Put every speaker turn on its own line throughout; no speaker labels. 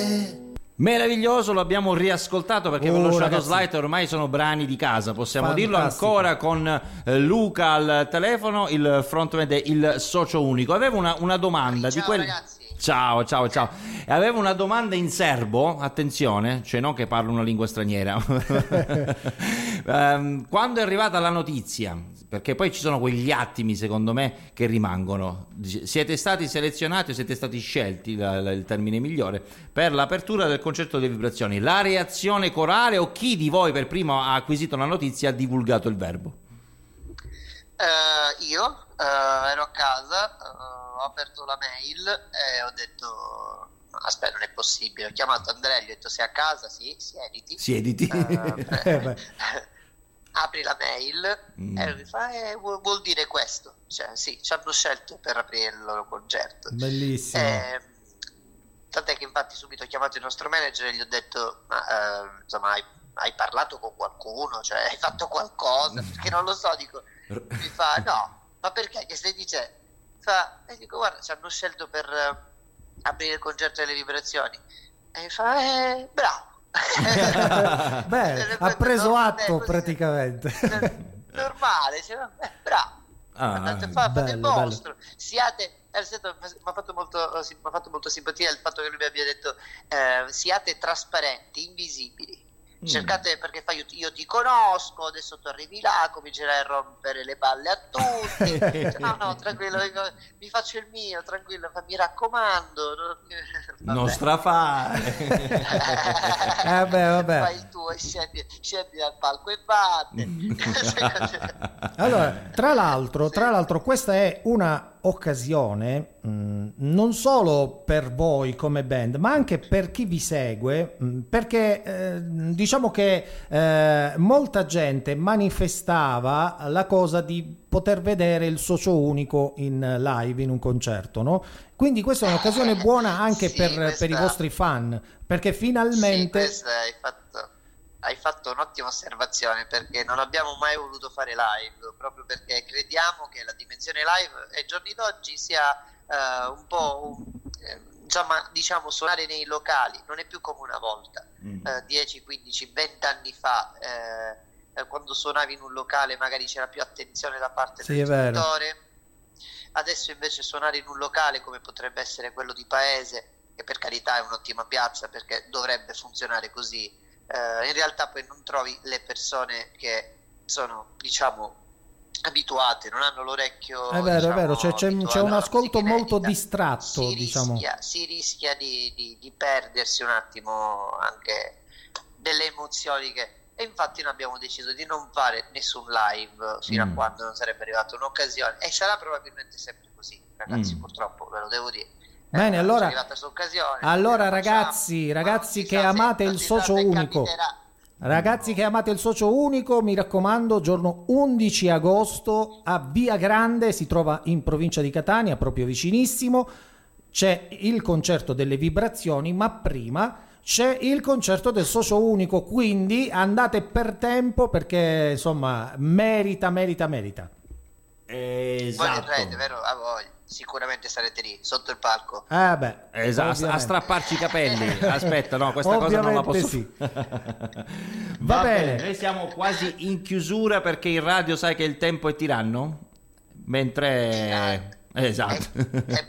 Meraviglioso, lo abbiamo riascoltato perché con lo Shadow Slide ormai sono brani di casa, possiamo dirlo, ancora con Luca al telefono, il frontman il socio unico. Avevo una domanda
Ciao,
di quel...
ragazzi.
Ciao. E avevo una domanda in serbo, attenzione, cioè non che parlo una lingua straniera. Quando è arrivata la notizia, perché poi ci sono quegli attimi secondo me che rimangono, siete stati selezionati o siete stati scelti, il termine migliore, per l'apertura del concerto delle vibrazioni, la reazione corale o chi di voi per primo ha acquisito la notizia ha divulgato il verbo?
Io ero a casa, ho aperto la mail e ho detto aspetta, non è possibile, ho chiamato Andrea e gli ho detto sei a casa? Sì, siediti. Apri la mail e mi fa vuol dire questo, cioè sì, ci hanno scelto per aprire il loro concerto.
Bellissimo.
Tant'è che infatti subito ho chiamato il nostro manager e gli ho detto insomma hai parlato con qualcuno, cioè hai fatto qualcosa, perché non lo so, dico, mi fa no, ma perché, che stai dicendo? E dico guarda, ci hanno scelto per aprire il concerto delle vibrazioni e mi fa bravo.
Beh, ha preso atto praticamente.
Normale, cioè, bravo. Fate il vostro, siate. Mi ha fatto molto simpatia il fatto che lui mi abbia detto siate trasparenti, invisibili. Cercate, perché io ti conosco, adesso tu arrivi là, comincerai a rompere le balle a tutti. No, tranquillo, mi faccio il mio, tranquillo, mi raccomando.
Non strafare.
Vabbè.
Fai il tuo e scendi dal palco e vatte.
Allora, tra l'altro questa è una occasione non solo per voi come band, ma anche per chi vi segue, perché diciamo che molta gente manifestava la cosa di poter vedere il socio unico in live, in un concerto, no? Quindi questa è un'occasione buona anche per i vostri fan, perché finalmente...
Sì, hai fatto un'ottima osservazione, perché non abbiamo mai voluto fare live, proprio perché crediamo che la dimensione live ai giorni d'oggi sia un po' insomma, diciamo, suonare nei locali non è più come una volta. 10, 15, 20 anni fa quando suonavi in un locale magari c'era più attenzione da parte del genitore. Adesso invece suonare in un locale come potrebbe essere quello di paese, che per carità è un'ottima piazza perché dovrebbe funzionare così, in realtà poi non trovi le persone che sono, diciamo, abituate, non hanno l'orecchio.
È vero, c'è un ascolto molto distratto,
si rischia di perdersi un attimo anche delle emozioni e infatti noi abbiamo deciso di non fare nessun live fino a quando non sarebbe arrivata un'occasione, e sarà probabilmente sempre così, ragazzi, purtroppo ve lo devo dire.
Bene, allora ragazzi che amate il socio unico, ragazzi che amate il socio unico, mi raccomando, giorno 11 agosto a Via Grande, si trova in provincia di Catania, proprio vicinissimo, c'è il concerto delle vibrazioni, ma prima c'è il concerto del socio unico, quindi andate per tempo perché insomma merita.
Esatto.
Voi vero? A voi. Sicuramente sarete lì sotto il palco.
Esatto, a strapparci i capelli. Aspetta, no, questa cosa non la posso.
Sì.
Va bene, noi siamo quasi in chiusura perché in radio sai che il tempo è tiranno. Mentre esatto.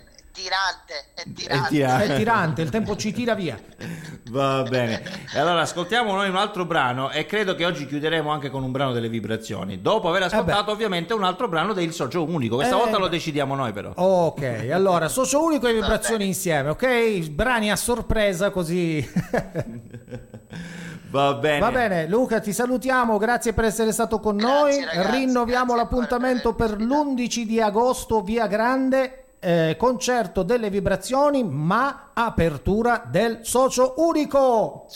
È
tirante, il tempo ci tira via.
Va bene, e allora ascoltiamo noi un altro brano e credo che oggi chiuderemo anche con un brano delle vibrazioni, dopo aver ascoltato ovviamente un altro brano del socio unico. Questa volta lo decidiamo noi però.
Ok, allora socio unico e vibrazioni insieme, ok? Brani a sorpresa così.
Va bene,
Luca, ti salutiamo, grazie per essere stato con noi.
Ragazzi,
rinnoviamo l'appuntamento per l'11 di agosto, Via Grande, concerto delle vibrazioni, ma apertura del socio unico.